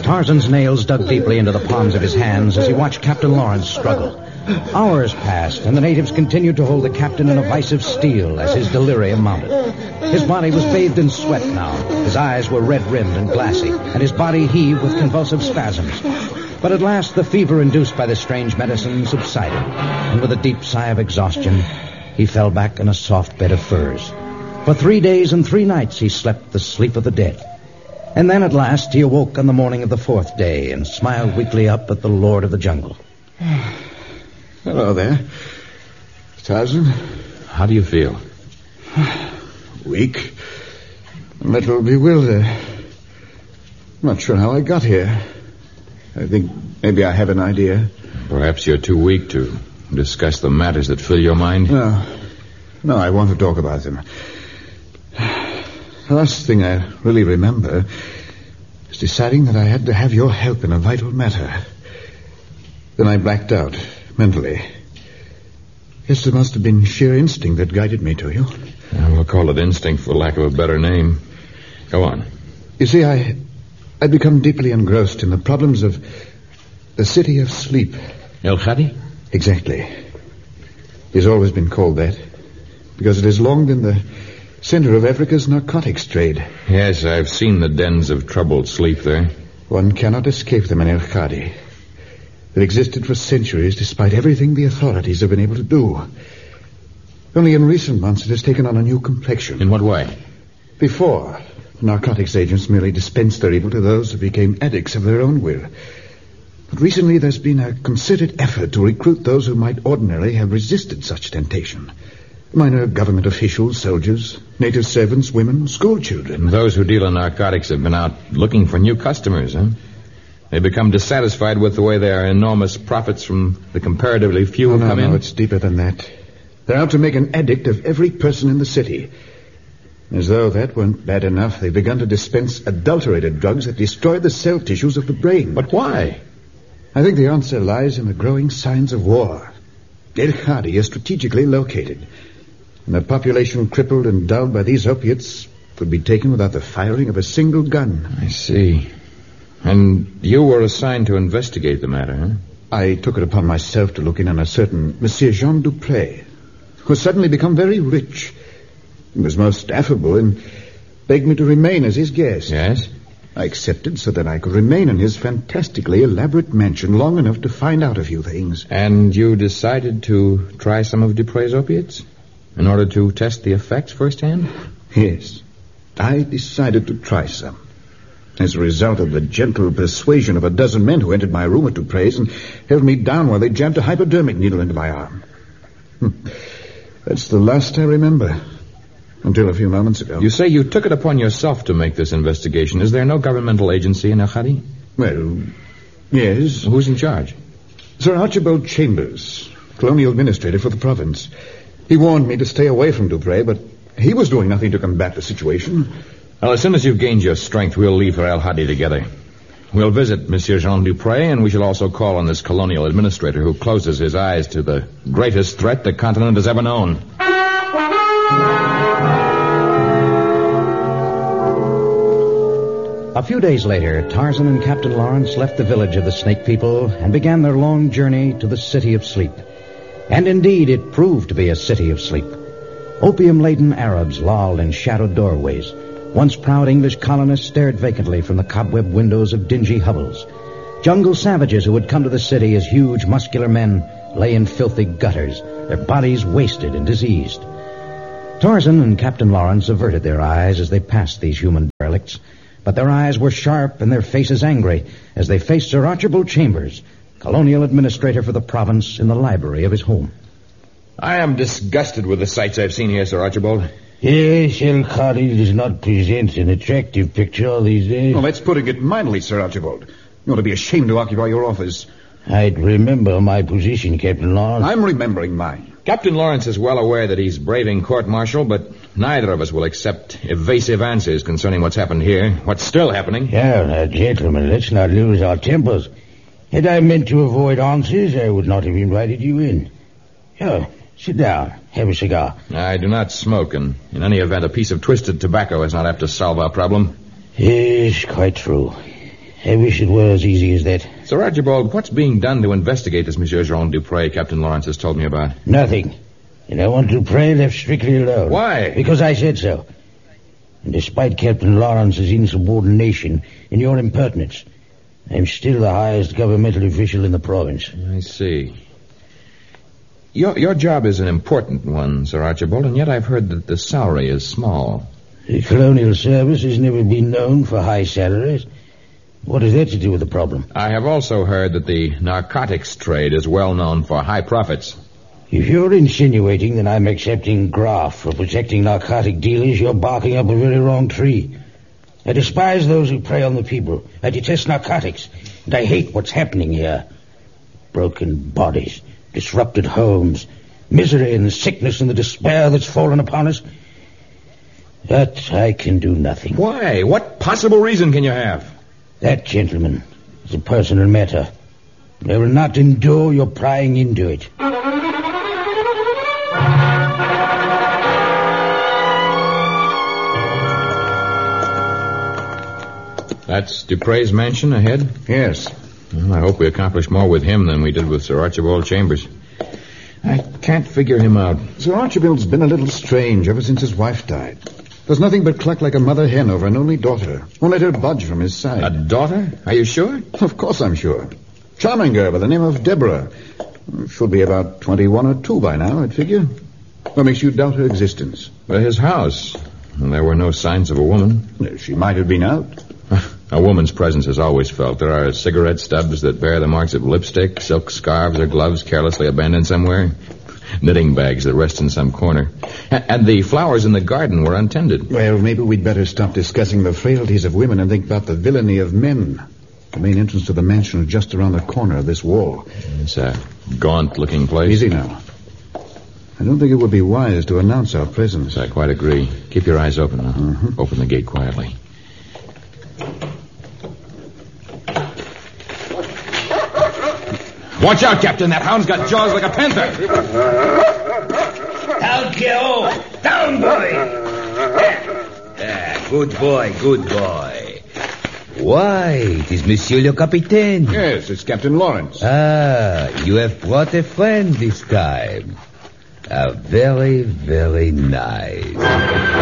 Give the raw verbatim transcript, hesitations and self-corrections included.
Tarzan's nails dug deeply into the palms of his hands as he watched Captain Lawrence struggle. Hours passed, and the natives continued to hold the captain in a vice of steel as his delirium mounted. His body was bathed in sweat now. His eyes were red-rimmed and glassy, and his body heaved with convulsive spasms. But at last, the fever induced by the strange medicine subsided, and with a deep sigh of exhaustion, he fell back in a soft bed of furs. For three days and three nights he slept the sleep of the dead. And then at last he awoke on the morning of the fourth day and smiled weakly up at the Lord of the Jungle. Hello there, Tarzan. How do you feel? Weak. A little bewildered. Not sure how I got here. I think maybe I have an idea. Perhaps you're too weak to discuss the matters that fill your mind? No. No, I want to talk about them. The last thing I really remember is deciding that I had to have your help in a vital matter. Then I blacked out, mentally. Guess it must have been sheer instinct that guided me to you. Yeah, we'll call it instinct for lack of a better name. Go on. You see, I... I'd become deeply engrossed in the problems of the City of Sleep. El Khadi? Exactly. It's always been called that, because it has long been the center of Africa's narcotics trade. Yes, I've seen the dens of troubled sleep there. One cannot escape them in El Khadi. They've existed for centuries, despite everything the authorities have been able to do. Only in recent months it has taken on a new complexion. In what way? Before, narcotics agents merely dispensed their evil to those who became addicts of their own will. But recently there's been a concerted effort to recruit those who might ordinarily have resisted such temptation. Minor government officials, soldiers, native servants, women, school children. And those who deal in narcotics have been out looking for new customers, huh? They become dissatisfied with the way their enormous profits from the comparatively few oh, who no, come no, in. No, it's deeper than that. They're out to make an addict of every person in the city. As though that weren't bad enough, they've begun to dispense adulterated drugs that destroy the cell tissues of the brain. But why? I think the answer lies in the growing signs of war. El Khadi is strategically located, and a population crippled and dulled by these opiates could be taken without the firing of a single gun. I see. And you were assigned to investigate the matter, huh? I took it upon myself to look in on a certain Monsieur Jean Dupré, who has suddenly become very rich. He was most affable and begged me to remain as his guest. Yes? I accepted so that I could remain in his fantastically elaborate mansion long enough to find out a few things. And you decided to try some of Dupré's opiates in order to test the effects firsthand? Yes. I decided to try some. As a result of the gentle persuasion of a dozen men who entered my room at Dupré's and held me down while they jabbed a hypodermic needle into my arm. That's the last I remember. Until a few moments ago. You say you took it upon yourself to make this investigation. Is there no governmental agency in El Khadi? Well, yes. Who's in charge? Sir Archibald Chambers, colonial administrator for the province. He warned me to stay away from Dupré, but he was doing nothing to combat the situation. Well, as soon as you've gained your strength, we'll leave for El Khadi together. We'll visit Monsieur Jean Dupré, and we shall also call on this colonial administrator who closes his eyes to the greatest threat the continent has ever known. A few days later, Tarzan and Captain Lawrence left the village of the Snake People and began their long journey to the City of Sleep. And indeed, it proved to be a city of sleep. Opium-laden Arabs lolled in shadowed doorways. Once proud English colonists stared vacantly from the cobweb windows of dingy hovels. Jungle savages who had come to the city as huge, muscular men lay in filthy gutters, their bodies wasted and diseased. Tarzan and Captain Lawrence averted their eyes as they passed these human derelicts, but their eyes were sharp and their faces angry as they faced Sir Archibald Chambers, colonial administrator for the province, in the library of his home. I am disgusted with the sights I've seen here, Sir Archibald. Yes, El Khadi does not present an attractive picture these days. Well, that's putting it mildly, Sir Archibald. You ought to be ashamed to occupy your office. I'd remember my position, Captain Lawrence. I'm remembering mine. Captain Lawrence is well aware that he's braving court-martial, but neither of us will accept evasive answers concerning what's happened here, what's still happening. Yeah, now, gentlemen, let's not lose our tempers. Had I meant to avoid answers, I would not have invited you in. Here, sit down. Have a cigar. I do not smoke, and in any event, a piece of twisted tobacco is not apt to solve our problem. Yes, quite true. I wish it were as easy as that. Sir Archibald, what's being done to investigate this Monsieur Jean Dupre Captain Lawrence has told me about? Nothing. And I want Dupre left strictly alone. Why? Because I said so. And despite Captain Lawrence's insubordination and your impertinence, I'm still the highest governmental official in the province. I see. Your, your job is an important one, Sir Archibald, and yet I've heard that the salary is small. The colonial service has never been known for high salaries. What has that to do with the problem? I have also heard that the narcotics trade is well known for high profits. If you're insinuating that I'm accepting graft for protecting narcotic dealers, you're barking up a very wrong tree. I despise those who prey on the people. I detest narcotics. And I hate what's happening here. Broken bodies, disrupted homes, misery and sickness and the despair that's fallen upon us. But I can do nothing. Why? What possible reason can you have? That, gentlemen, is a personal matter. I will not endure your prying into it. That's Dupre's mansion ahead? Yes. Well, I hope we accomplish more with him than we did with Sir Archibald Chambers. I can't figure him out. Sir Archibald's been a little strange ever since his wife died. Does nothing but cluck like a mother hen over an only daughter. Won't let her budge from his side. A daughter? Are you sure? Of course I'm sure. Charming girl by the name of Deborah. Should be about twenty-one or two by now, I'd figure. What makes you doubt her existence? But his house. There were no signs of a woman. She might have been out. A woman's presence is always felt. There are cigarette stubs that bear the marks of lipstick, silk scarves or gloves carelessly abandoned somewhere, knitting bags that rest in some corner. And the flowers in the garden were untended. Well, maybe we'd better stop discussing the frailties of women and think about the villainy of men. The main entrance to the mansion is just around the corner of this wall. It's a gaunt-looking place. Easy now. I don't think it would be wise to announce our presence. I quite agree. Keep your eyes open now. Mm-hmm. Open the gate quietly. Watch out, Captain. That hound's got jaws like a panther. Down, Pierrot. Down, boy. Ah, good boy, good boy. Why, it is Monsieur le Capitaine. Yes, it's Captain Lawrence. Ah, you have brought a friend this time. Ah, very, very nice.